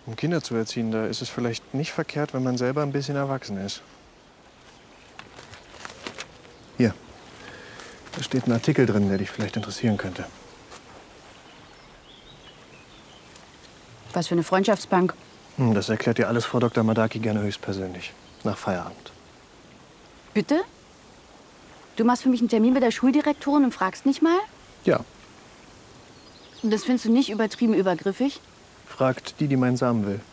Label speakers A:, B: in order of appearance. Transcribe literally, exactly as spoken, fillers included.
A: Um Kinder zu erziehen, da ist es vielleicht nicht verkehrt, wenn man selber ein bisschen erwachsen ist. Hier. Da steht ein Artikel drin, der dich vielleicht interessieren könnte.
B: Was für eine Freundschaftsbank?
A: Hm, das erklärt dir alles Frau Doktor Madaki gerne höchstpersönlich. Nach Feierabend.
B: Bitte? Du machst für mich einen Termin bei der Schuldirektorin und fragst nicht mal?
A: Ja.
B: Und das findest du nicht übertrieben übergriffig?
A: Fragt die, die meinen Samen will.